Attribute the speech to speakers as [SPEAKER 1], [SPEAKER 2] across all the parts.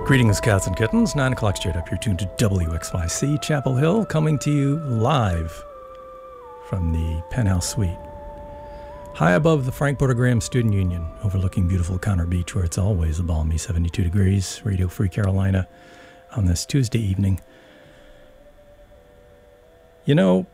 [SPEAKER 1] Greetings, cats and kittens. 9 o'clock straight up. You're tuned to WXYC Chapel Hill, coming to you live from the Penthouse Suite, high above the Frank Porter Graham Student Union, overlooking beautiful Conner Beach, where it's always a balmy 72 degrees. Radio Free Carolina on this Tuesday evening. You know,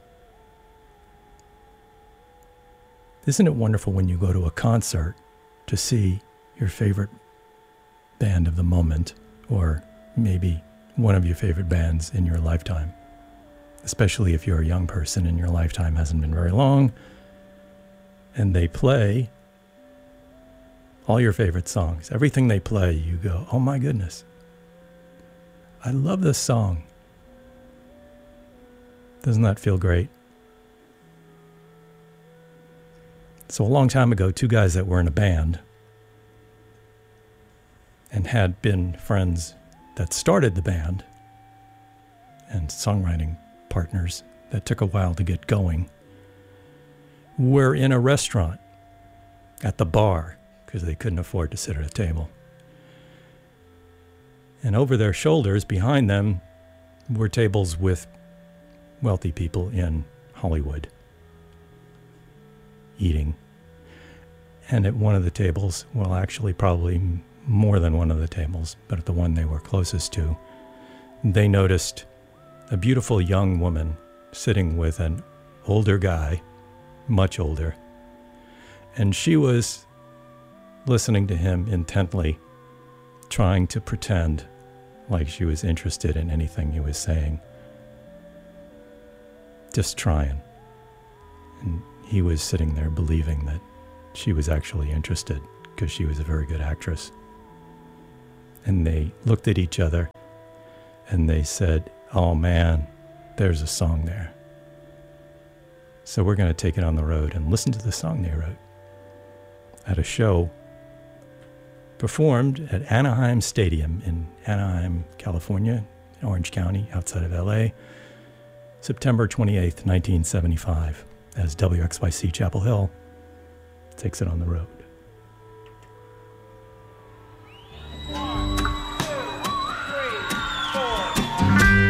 [SPEAKER 1] isn't it wonderful when you go to a concert to see your favorite band of the moment, or maybe one of your favorite bands in your lifetime, especially if you're a young person and your lifetime hasn't been very long, and they play all your favorite songs. Everything they play, you go, oh my goodness, I love this song. Doesn't that feel great? So a long time ago, two guys that were in a band and had been friends that started the band and songwriting partners that took a while to get going, were in a restaurant at the bar because they couldn't afford to sit at a table. And over their shoulders, behind them, were tables with wealthy people in Hollywood eating. And at one of the tables, well, actually probably more than one of the tables, but at the one they were closest to, they noticed a beautiful young woman sitting with an older guy, much older, and she was listening to him intently, trying to pretend like she was interested in anything he was saying. Just trying. And he was sitting there believing that she was actually interested because she was a very good actress. And they looked at each other and they said, oh man, there's a song there. So we're going to take it on the road and listen to the song they wrote at a show performed at Anaheim Stadium in Anaheim, California, in Orange County, outside of LA, September 28th, 1975, as WXYC Chapel Hill takes it on the road.